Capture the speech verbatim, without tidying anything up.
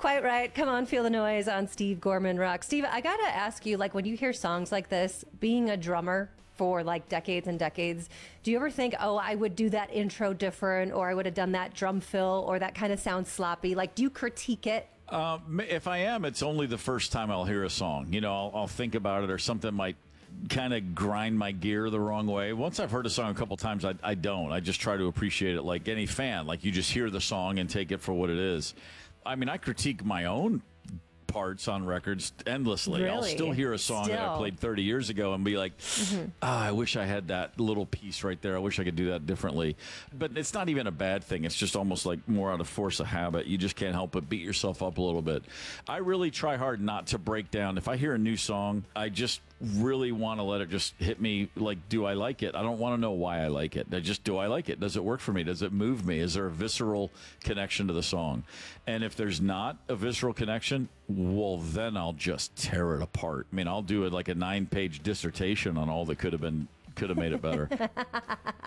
Quite right. Come on, feel the noise on Steve Gorman Rock. Steve, I got to ask you, like, when you hear songs like this, being a drummer for like decades and decades, do you ever think, oh, I would do that intro different, or I would have done that drum fill, or that kind of sounds sloppy? Like, do you critique it? Um, if I am, it's only the first time I'll hear a song. You know, I'll, I'll think about it, or something might kind of grind my gear the wrong way. Once I've heard a song a couple times, I, I don't. I just try to appreciate it like any fan. Like, you just hear the song and take it for what it is. I mean, I critique my own parts on records endlessly. Really? I'll still hear a song Still. that I played thirty years ago and be like, mm-hmm. oh, I wish I had that little piece right there. I wish I could do that differently. But it's not even a bad thing. It's just almost like more out of force of habit. You just can't help but beat yourself up a little bit. I really try hard not to break down. If I hear a new song, I just really want to let it just hit me like, do I like it? I don't want to know why I like it. I just, do I like it? Does it work for me? Does it move me? Is there a visceral connection to the song? And if there's not a visceral connection, well, then I'll just tear it apart. I mean, I'll do it like a nine-page dissertation on all that could have been, could have made it better.